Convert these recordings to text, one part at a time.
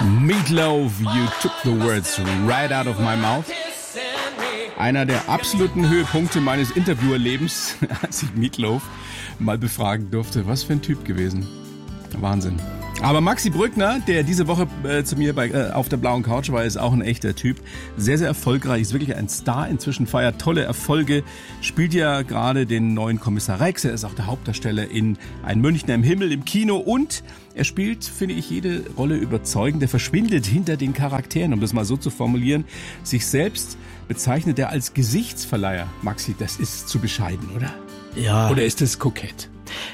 Meatloaf, You Took the Words Right Out of My Mouth. Einer der absoluten Höhepunkte meines Interviewerlebens, als ich Meatloaf mal befragen durfte. Was für ein Typ gewesen. Wahnsinn. Aber Maxi Brückner, der diese Woche zu mir auf der blauen Couch war, ist auch ein echter Typ. Sehr, sehr erfolgreich, ist wirklich ein Star inzwischen, feiert tolle Erfolge, spielt ja gerade den neuen Kommissar Rex. Er ist auch der Hauptdarsteller in Ein Münchner im Himmel im Kino und er spielt, finde ich, jede Rolle überzeugend. Er verschwindet hinter den Charakteren, um das mal so zu formulieren. Sich selbst bezeichnet er als Gesichtsverleiher. Maxi, das ist zu bescheiden, oder? Ja. Oder ist das kokett?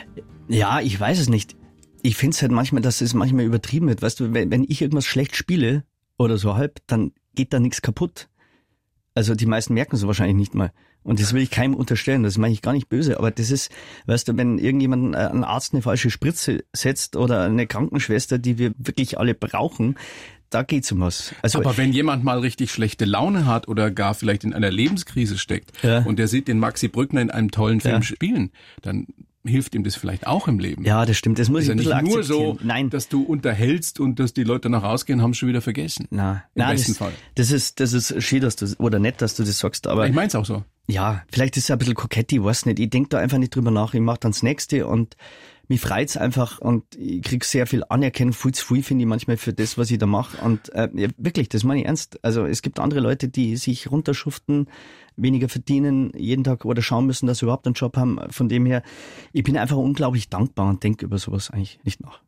Ja, ich weiß es nicht. Ich finde es halt manchmal, dass es manchmal übertrieben wird. Weißt du, wenn ich irgendwas schlecht spiele oder so halb, dann geht da nichts kaputt. Also die meisten merken es wahrscheinlich nicht mal. Und das will ich keinem unterstellen, das meine ich gar nicht böse. Aber das ist, weißt du, wenn irgendjemand, ein Arzt eine falsche Spritze setzt oder eine Krankenschwester, die wir wirklich alle brauchen, da geht's um was. Also, aber wenn jemand mal richtig schlechte Laune hat oder gar vielleicht in einer Lebenskrise steckt und der sieht den Maxi Brückner in einem tollen Film spielen, dann hilft ihm das vielleicht auch im Leben. Ja, das stimmt. Das muss ich ein bisschen akzeptieren. Ist ja nicht nur so, dass du unterhältst und dass die Leute danach rausgehen, haben schon wieder vergessen. Im besten Fall. Das ist schön, dass du, oder nett, dass du das sagst. Aber ich mein's auch so. Ja, vielleicht ist es ein bisschen kokett, ich weiß nicht. Ich denke da einfach nicht drüber nach. Ich mache dann das Nächste und mich freut's einfach und ich krieg sehr viel Anerkennung, viel zu viel, finde ich manchmal für das, was ich da mache. Und ja, wirklich, das meine ich ernst. Also es gibt andere Leute, die sich runterschuften, weniger verdienen, jeden Tag oder schauen müssen, dass sie überhaupt einen Job haben. Von dem her, ich bin einfach unglaublich dankbar und denke über sowas eigentlich nicht nach.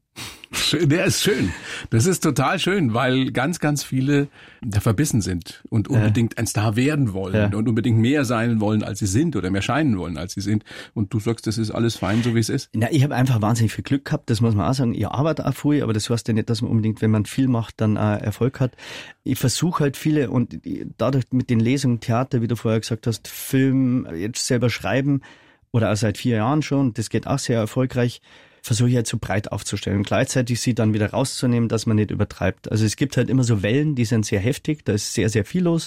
Der ist schön. Das ist total schön, weil ganz, ganz viele da verbissen sind und unbedingt ein Star werden wollen und unbedingt mehr sein wollen, als sie sind oder mehr scheinen wollen, als sie sind. Und du sagst, das ist alles fein, so wie es ist? Na, ich habe einfach wahnsinnig viel Glück gehabt, das muss man auch sagen. Ich arbeite auch viel, aber das heißt ja nicht, dass man unbedingt, wenn man viel macht, dann auch Erfolg hat. Ich versuche halt viele und dadurch mit den Lesungen, Theater, wie du vorher gesagt hast, Film, jetzt selber schreiben oder auch seit 4 Jahren schon, das geht auch sehr erfolgreich, versuche ich halt so breit aufzustellen und gleichzeitig sie dann wieder rauszunehmen, dass man nicht übertreibt. Also es gibt halt immer so Wellen, die sind sehr heftig, da ist sehr, sehr viel los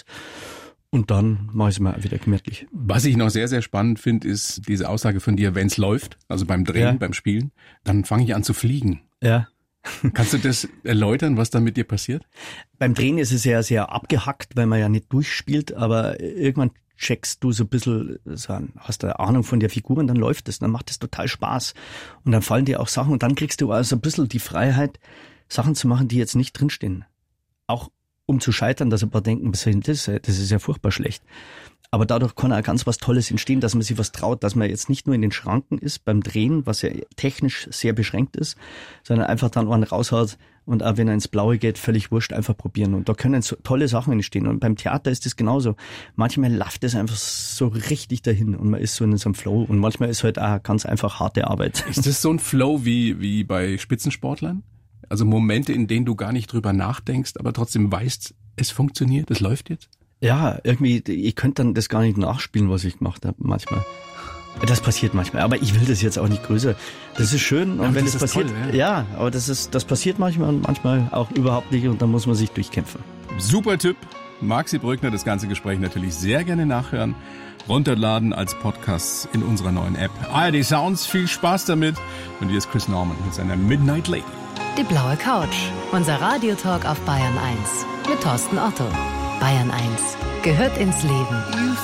und dann mache ich es mal wieder gemütlich. Was ich noch sehr, sehr spannend finde, ist diese Aussage von dir, wenn es läuft, also beim Drehen, beim Spielen, dann fange ich an zu fliegen. Ja. Kannst du das erläutern, was da mit dir passiert? Beim Drehen ist es ja sehr abgehackt, weil man ja nicht durchspielt, aber irgendwann checkst du so ein bisschen, hast du eine Ahnung von der Figur und dann läuft es, dann macht es total Spaß. Und dann fallen dir auch Sachen und dann kriegst du also ein bisschen die Freiheit, Sachen zu machen, die jetzt nicht drinstehen. Auch um zu scheitern, dass ein paar denken, das ist ja furchtbar schlecht. Aber dadurch kann auch ganz was Tolles entstehen, dass man sich was traut, dass man jetzt nicht nur in den Schranken ist beim Drehen, was ja technisch sehr beschränkt ist, sondern einfach dann einen raushaut und auch wenn er ins Blaue geht, völlig wurscht, einfach probieren. Und da können so tolle Sachen entstehen. Und beim Theater ist das genauso. Manchmal läuft es einfach so richtig dahin und man ist so in so einem Flow. Und manchmal ist halt auch ganz einfach harte Arbeit. Ist das so ein Flow wie bei Spitzensportlern? Also Momente, in denen du gar nicht drüber nachdenkst, aber trotzdem weißt, es funktioniert, es läuft jetzt? Ja, irgendwie, ich könnte dann das gar nicht nachspielen, was ich gemacht habe manchmal. Das passiert manchmal, aber ich will das jetzt auch nicht größer. Das ist schön und wenn das passiert, toll, ja, aber das passiert manchmal und manchmal auch überhaupt nicht und dann muss man sich durchkämpfen. Super Tipp, Maxi Brückner, das ganze Gespräch natürlich sehr gerne nachhören, runterladen als Podcast in unserer neuen App. ARD Sounds, viel Spaß damit und hier ist Chris Norman mit seiner Midnight Lady. Die blaue Couch, unser Radiotalk auf Bayern 1 mit Thorsten Otto. Bayern 1 gehört ins Leben.